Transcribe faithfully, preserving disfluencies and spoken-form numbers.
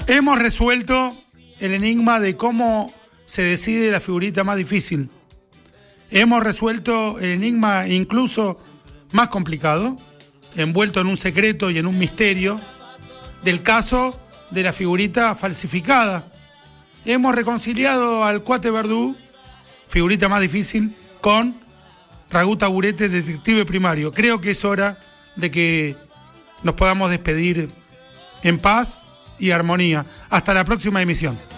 Hemos resuelto el enigma de cómo se decide la figurita más difícil. Hemos resuelto el enigma incluso más complicado, envuelto en un secreto y en un misterio, del caso de la figurita falsificada. Hemos reconciliado al Cuate Verdú, figurita más difícil, con Ragú Taburete, detective primario. Creo que es hora de que nos podamos despedir en paz y armonía. Hasta la próxima emisión.